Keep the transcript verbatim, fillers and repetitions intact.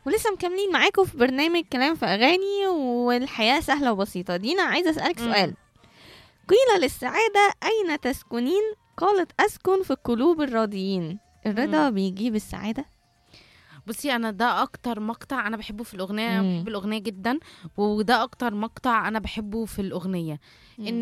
ولسه مكملين معاكم في برنامج كلام في أغاني، والحياة سهلة وبسيطة. دينا عايزة أسألك سؤال. قيل للسعادة أين تسكنين؟ قالت أسكن في قلوب الراضيين. الرضا مم. بيجيب السعادة؟ بصي، انا ده اكتر مقطع انا بحبه في الاغنيه، انا مم. بحب الاغنيه جدا. وده اكتر مقطع انا بحبه في الاغنيه، مم. ان